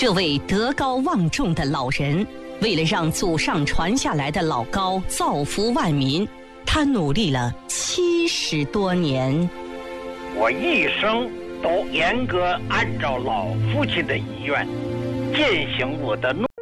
这位德高望重的老人，为了让祖上传下来的老高造福万民，他努力了70多年。 我一生都严格按照老父亲的遗愿进行我的